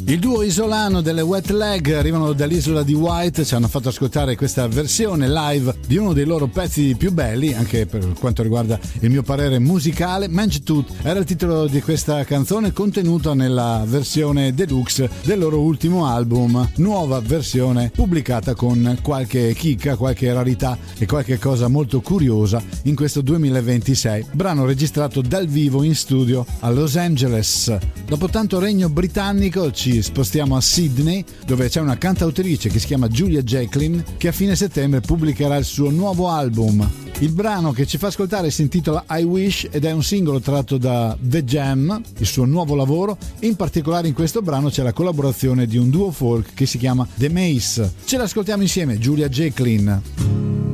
Il duo isolano delle Wet Leg arrivano dall'isola di White, ci hanno fatto ascoltare questa versione live di uno dei loro pezzi più belli, anche per quanto riguarda il mio parere musicale. Mange Tout era il titolo di questa canzone contenuta nella versione deluxe del loro ultimo album, nuova versione pubblicata con qualche chicca, qualche rarità e qualche cosa molto curiosa in questo 2026. Brano registrato dal vivo in studio a Los Angeles. Dopo tanto regno britannico ci spostiamo a Sydney, dove c'è una cantautrice che si chiama Julia Jacklin, che a fine settembre pubblicherà il suo nuovo album. Il brano che ci fa ascoltare si intitola I Wish ed è un singolo tratto da The Jam, il suo nuovo lavoro. In particolare in questo brano c'è la collaborazione di un duo folk che si chiama The Mace. Ce l'ascoltiamo insieme, Julia Jacklin.